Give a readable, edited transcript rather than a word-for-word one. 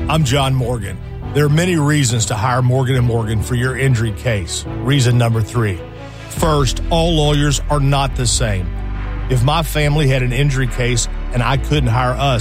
I'm John Morgan. There are many reasons to hire Morgan & Morgan for your injury case. Reason number 3. First, all lawyers are not the same. If my family had an injury case and I couldn't hire us,